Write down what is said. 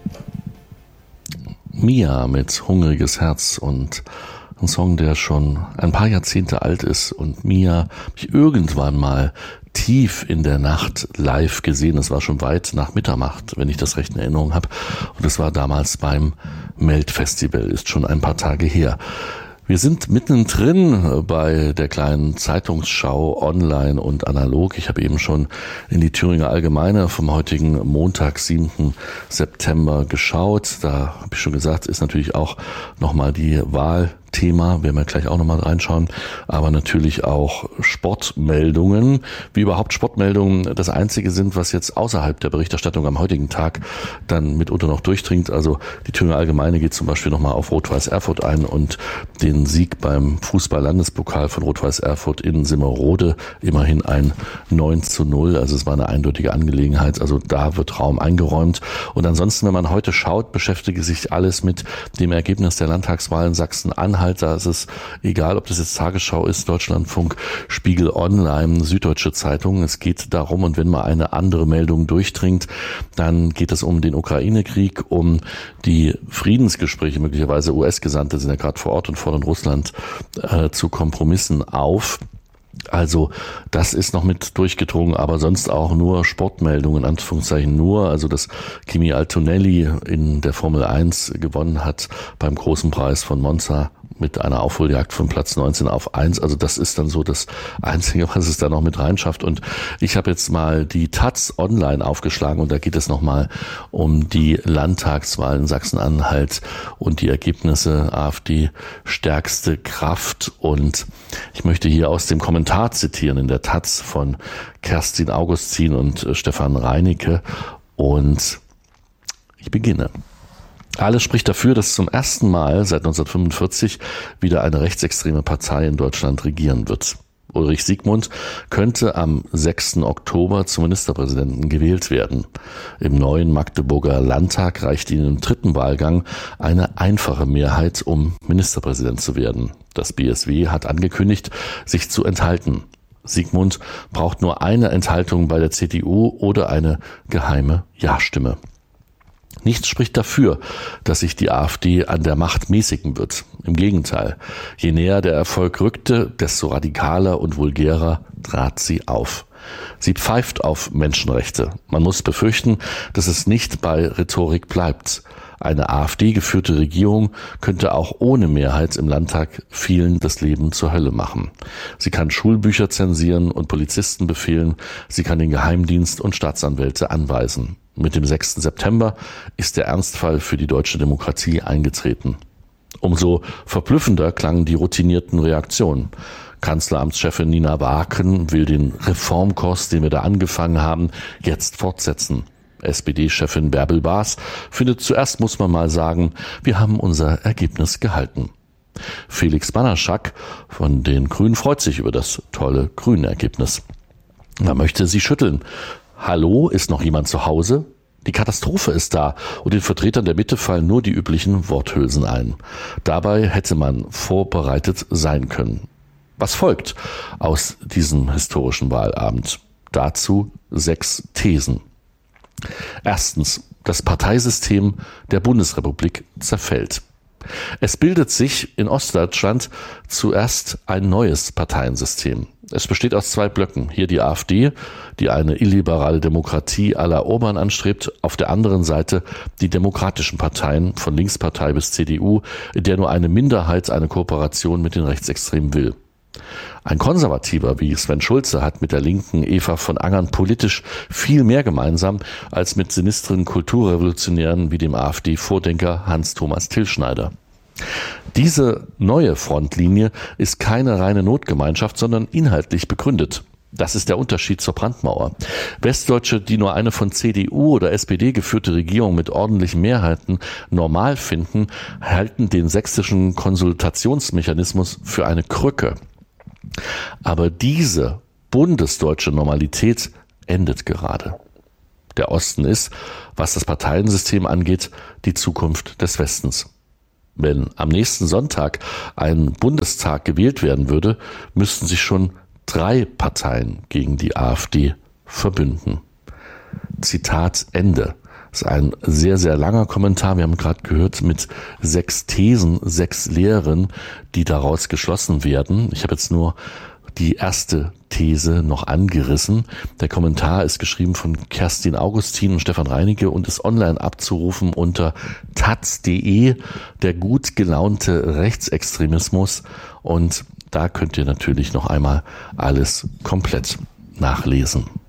Mia mit Hungriges Herz und ein Song, der schon ein paar Jahrzehnte alt ist. Und Mia habe ich irgendwann mal tief in der Nacht live gesehen. Das war schon weit nach Mitternacht, wenn ich das recht in Erinnerung habe. Und das war damals beim Melt-Festival, ist schon ein paar Tage her. Wir sind mittendrin bei der kleinen Zeitungsschau online und analog. Ich habe eben schon in die Thüringer Allgemeine vom heutigen Montag, 7. September geschaut. Da habe ich schon gesagt, ist natürlich auch nochmal die Wahlthema. Werden wir gleich auch nochmal reinschauen. Aber natürlich auch Sportmeldungen. Wie überhaupt Sportmeldungen das Einzige sind, was jetzt außerhalb der Berichterstattung am heutigen Tag dann mitunter noch durchdringt. Also die Thüringer Allgemeine geht zum Beispiel nochmal auf Rot-Weiß Erfurt ein und den Sieg beim Fußball-Landespokal von Rot-Weiß Erfurt in Simmerode. Immerhin ein 9:0. Also es war eine eindeutige Angelegenheit. Also da wird Raum eingeräumt. Und ansonsten, wenn man heute schaut, beschäftige sich alles mit dem Ergebnis der Landtagswahl in Sachsen-Anhalt. Da ist es egal, ob das jetzt Tagesschau ist, Deutschlandfunk, Spiegel Online, Süddeutsche Zeitung. Es geht darum, und wenn mal eine andere Meldung durchdringt, dann geht es um den Ukraine-Krieg, um die Friedensgespräche. Möglicherweise US-Gesandte sind ja gerade vor Ort und fordern Russland zu Kompromissen auf. Also das ist noch mit durchgedrungen, aber sonst auch nur Sportmeldungen, in Anführungszeichen nur. Also dass Kimi Antonelli in der Formel 1 gewonnen hat beim großen Preis von Monza mit einer Aufholjagd von Platz 19 auf 1. Also das ist dann so das Einzige, was es da noch mit reinschafft. Und ich habe jetzt mal die Taz online aufgeschlagen und da geht es nochmal um die Landtagswahlen in Sachsen-Anhalt und die Ergebnisse. AfD stärkste Kraft. Und ich möchte hier aus dem Kommentar zitieren in der Taz von Kerstin Augustin und Stefan Reinicke. Und ich beginne. Alles spricht dafür, dass zum ersten Mal seit 1945 wieder eine rechtsextreme Partei in Deutschland regieren wird. Ulrich Siegmund könnte am 6. Oktober zum Ministerpräsidenten gewählt werden. Im neuen Magdeburger Landtag reicht ihm im dritten Wahlgang eine einfache Mehrheit, um Ministerpräsident zu werden. Das BSW hat angekündigt, sich zu enthalten. Siegmund braucht nur eine Enthaltung bei der CDU oder eine geheime Ja-Stimme. Nichts spricht dafür, dass sich die AfD an der Macht mäßigen wird. Im Gegenteil, je näher der Erfolg rückte, desto radikaler und vulgärer trat sie auf. Sie pfeift auf Menschenrechte. Man muss befürchten, dass es nicht bei Rhetorik bleibt. Eine AfD-geführte Regierung könnte auch ohne Mehrheit im Landtag vielen das Leben zur Hölle machen. Sie kann Schulbücher zensieren und Polizisten befehlen. Sie kann den Geheimdienst und Staatsanwälte anweisen. Mit dem 6. September ist der Ernstfall für die deutsche Demokratie eingetreten. Umso verblüffender klangen die routinierten Reaktionen. Kanzleramtschefin Nina Waken will den Reformkurs, den wir da angefangen haben, jetzt fortsetzen. SPD-Chefin Bärbel Baas findet, zuerst muss man mal sagen, wir haben unser Ergebnis gehalten. Felix Banaschak von den Grünen freut sich über das tolle Grünen-Ergebnis. Man möchte sie schütteln. Hallo, ist noch jemand zu Hause? Die Katastrophe ist da und den Vertretern der Mitte fallen nur die üblichen Worthülsen ein. Dabei hätte man vorbereitet sein können. Was folgt aus diesem historischen Wahlabend? Dazu 6 Thesen. Erstens, das Parteisystem der Bundesrepublik zerfällt. Es bildet sich in Ostdeutschland zuerst ein neues Parteiensystem. Es besteht aus 2 Blöcken. Hier die AfD, die eine illiberale Demokratie à la Orban anstrebt. Auf der anderen Seite die demokratischen Parteien, von Linkspartei bis CDU, in der nur eine Minderheit eine Kooperation mit den Rechtsextremen will. Ein Konservativer wie Sven Schulze hat mit der linken Eva von Angern politisch viel mehr gemeinsam als mit sinistren Kulturrevolutionären wie dem AfD-Vordenker Hans-Thomas Tillschneider. Diese neue Frontlinie ist keine reine Notgemeinschaft, sondern inhaltlich begründet. Das ist der Unterschied zur Brandmauer. Westdeutsche, die nur eine von CDU oder SPD geführte Regierung mit ordentlichen Mehrheiten normal finden, halten den sächsischen Konsultationsmechanismus für eine Krücke. Aber diese bundesdeutsche Normalität endet gerade. Der Osten ist, was das Parteiensystem angeht, die Zukunft des Westens. Wenn am nächsten Sonntag ein Bundestag gewählt werden würde, müssten sich schon 3 Parteien gegen die AfD verbünden. Zitat Ende, Das ist ein sehr, sehr langer Kommentar. Wir haben gerade gehört mit 6 Thesen, 6 Lehren, die daraus geschlossen werden. Ich habe jetzt nur die erste These noch angerissen. Der Kommentar ist geschrieben von Kerstin Augustin und Stefan Reinecke und ist online abzurufen unter taz.de, der gut gelaunte Rechtsextremismus. Und da könnt ihr natürlich noch einmal alles komplett nachlesen.